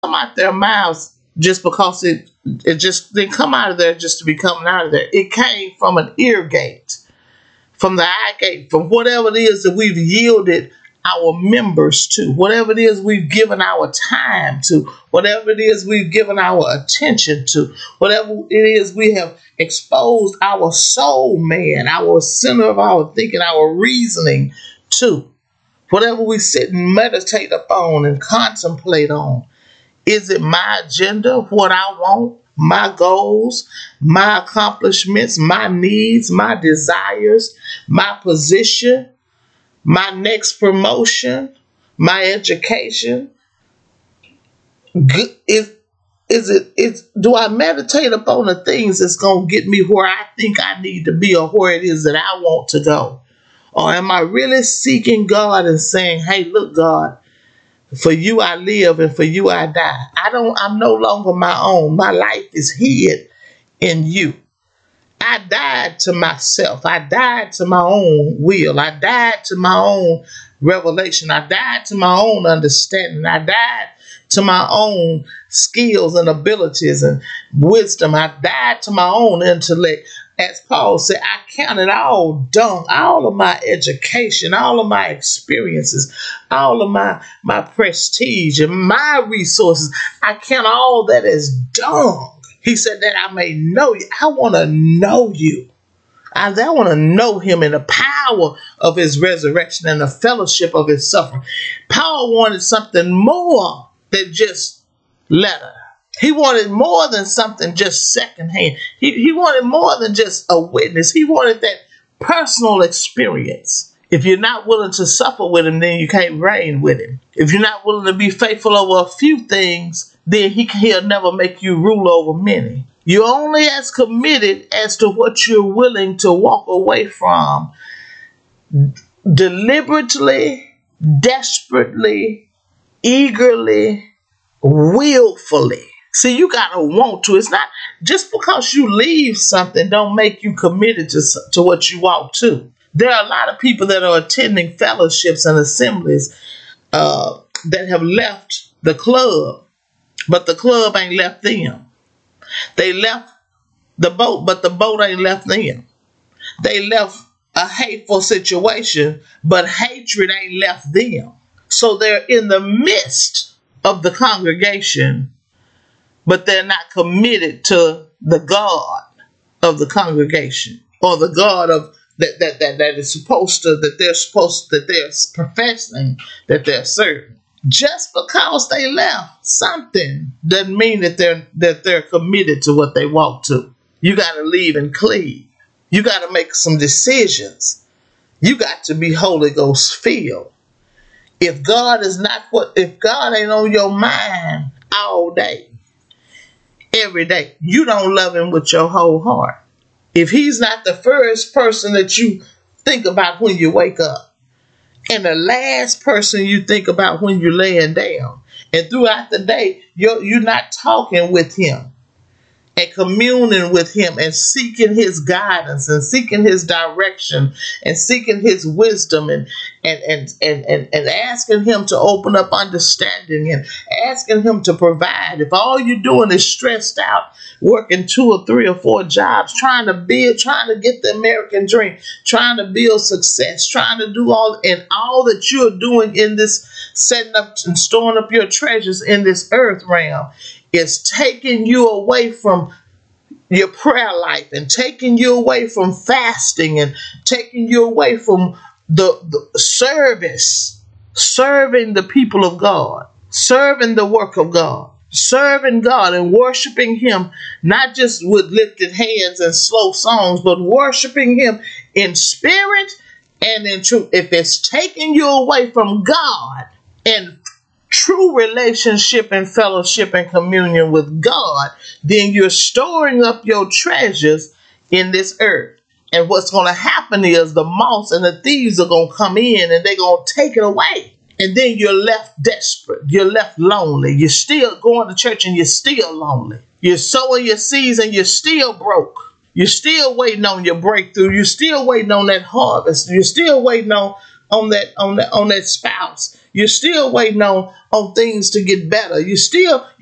come out their mouths just because it just didn't come out of there just to be coming out of there. It came from an ear gate, from the eye gate, from whatever it is that we've yielded our members to, whatever it is we've given our time to, whatever it is we've given our attention to, whatever it is we have exposed our soul man, our center of our thinking, our reasoning to, whatever we sit and meditate upon and contemplate on. Is it my agenda, what I want, my goals, my accomplishments, my needs, my desires, my position, my next promotion, my education? Do I meditate upon the things that's going to get me where I think I need to be or where it is that I want to go? Or am I really seeking God and saying, hey, look, God, for you I live and for you I die. I'm no longer my own. My life is hid in you. I died to myself. I died to my own will. I died to my own revelation. I died to my own understanding. I died to my own skills and abilities and wisdom. I died to my own intellect. As Paul said, I count it all dung, all of my education, all of my experiences, all of my prestige and my resources. I count all that as dung. He said that I may know you. I want to know you. I want to know him in the power of his resurrection and the fellowship of his suffering. Paul wanted something more than just letter. He wanted more than something just secondhand. He wanted more than just a witness. He wanted that personal experience. If you're not willing to suffer with him, then you can't reign with him. If you're not willing to be faithful over a few things, then he'll never make you rule over many. You're only as committed as to what you're willing to walk away from deliberately, desperately, eagerly, willfully. See, you got to want to. It's not just because you leave something don't make you committed to what you walk to. There are a lot of people that are attending fellowships and assemblies that have left the club, but the club ain't left them. They left the boat, but the boat ain't left them. They left a hateful situation, but hatred ain't left them. So they're in the midst of the congregation, but they're not committed to the God of the congregation or the God of that is supposed to that they're professing that they're serving. Just because they left something doesn't mean that they're committed to what they walk to. You got to leave and cleave. You got to make some decisions. You got to be Holy Ghost filled. If God ain't on your mind all day, every day, you don't love him with your whole heart. If he's not the first person that you think about when you wake up and the last person you think about when you're laying down and throughout the day, you're not talking with him and communing with him and seeking his guidance and seeking his direction and seeking his wisdom and asking him to open up understanding and asking him to provide. If all you're doing is stressed out, working 2 or 3 or 4 jobs, trying to get the American dream, trying to build success, trying to do all that you're doing in this, setting up and storing up your treasures in this earth realm, is taking you away from your prayer life and taking you away from fasting and taking you away from the service, serving the people of God, serving the work of God, serving God and worshiping him, not just with lifted hands and slow songs, but worshiping him in spirit and in truth. If it's taking you away from God and true relationship and fellowship and communion with God, then you're storing up your treasures in this earth. And what's going to happen is the moths and the thieves are going to come in and they're going to take it away. And then you're left desperate. You're left lonely. You're still going to church and you're still lonely. You're sowing your seeds and you're still broke. You're still waiting on your breakthrough. You're still waiting on that harvest. You're still waiting on on that spouse. You're still waiting on things to get better.